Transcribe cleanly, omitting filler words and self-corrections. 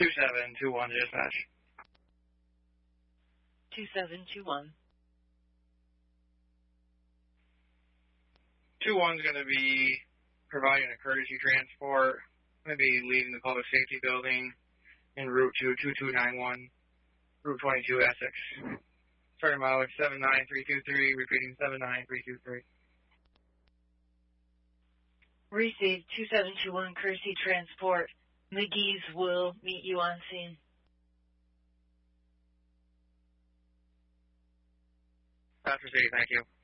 2721 dispatch. 2721. 21's going to be providing a courtesy transport, going to be leaving the public safety building en route to 2291, Route 22, Essex. Starting mileage 79323, repeating 79323. Received 2721 courtesy transport. McGee's will meet you on scene. That's received, thank you.